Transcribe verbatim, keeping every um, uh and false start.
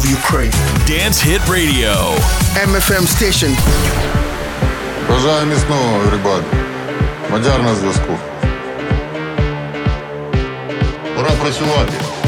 of Ukraine. Dance Hit Radio. Ем еф ем Station. Бажаю міцного, ребят. Мадяр на зв'язку. Пора працювати.